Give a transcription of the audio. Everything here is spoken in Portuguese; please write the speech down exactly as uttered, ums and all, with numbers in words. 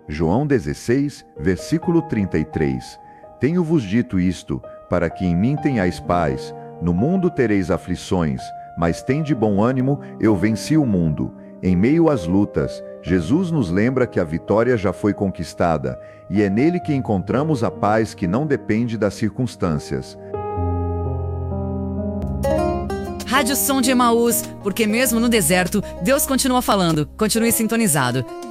João dezesseis, versículo trinta e três. Tenho-vos dito isto, para que em mim tenhais paz. No mundo tereis aflições, mas tende bom ânimo, eu venci o mundo. Em meio às lutas, Jesus nos lembra que a vitória já foi conquistada, e é nele que encontramos a paz que não depende das circunstâncias. Rádio Som de Emaús, porque mesmo no deserto, Deus continua falando. Continue sintonizado.